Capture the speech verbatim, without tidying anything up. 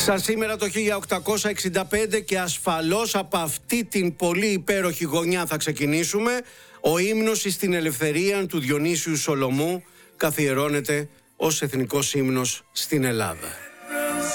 Σαν σήμερα το χίλια οκτακόσια εξήντα πέντε και ασφαλώς από αυτή την πολύ υπέροχη γωνιά θα ξεκινήσουμε, ο ύμνος στην ελευθερία του Διονύσιου Σολομού καθιερώνεται ως εθνικός ύμνος στην Ελλάδα.